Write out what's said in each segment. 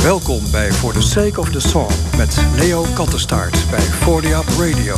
Welkom bij For the Sake of the Song met Leo Kattenstaart bij 40 Up Radio.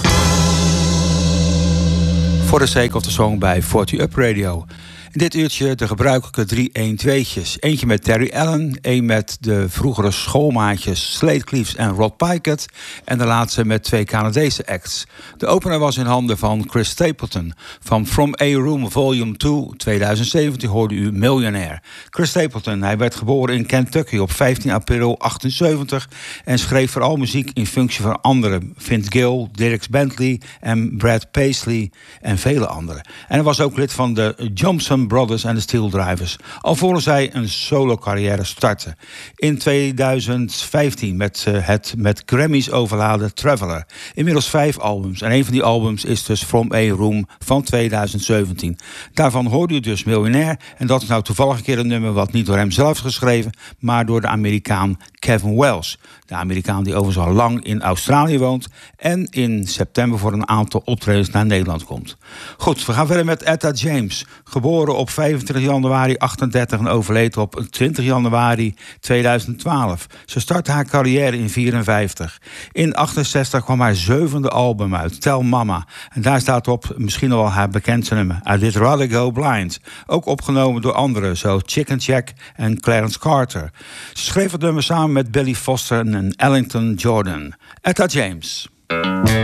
For the Sake of the Song bij 40 Up Radio. In dit uurtje de gebruikelijke 3-1-2'tjes. Eentje met Terry Allen, één met de vroegere schoolmaatjes Slade Cleaves en Rod Pykett en de laatste met 2 Canadese acts. De opener was in handen van Chris Stapleton. Van From A Room Volume 2 2017 hoorde u Millionaire. Chris Stapleton, hij werd geboren in Kentucky op 15 april 78 en schreef vooral muziek in functie van anderen. Vince Gill, Dierks Bentley en Brad Paisley en vele anderen. En hij was ook lid van de Johnson Brothers en de Steel Drivers, alvorens zij een solo-carrière startte. In 2015 met het met Grammys overladen Traveler. Inmiddels 5 albums. En een van die albums is dus From A Room van 2017. Daarvan hoorde u dus Millionaire. En dat is nou toevallig een keer een nummer wat niet door hem zelf is geschreven, maar door de Amerikaan Kevin Wells. De Amerikaan die overigens al lang in Australië woont en in september voor een aantal optredens naar Nederland komt. Goed, we gaan verder met Etta James. Geboren op 25 januari 38 en overleed op 20 januari 2012. Ze startte haar carrière in 54. In 68 kwam haar 7e album uit, Tell Mama. En daar staat op misschien al wel haar bekendste nummer, I Did Rather Go Blind. Ook opgenomen door anderen, zoals Chicken Check en Clarence Carter. Ze schreef het nummer samen met Billy Foster en Ellington Jordan. Etta James.